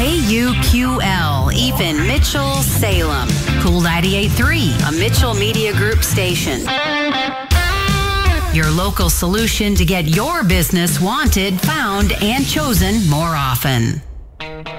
KUQL, Ethan Mitchell, Salem. Cool 98.3, a Mitchell Media Group station. Your local solution to get your business wanted, found, and chosen more often.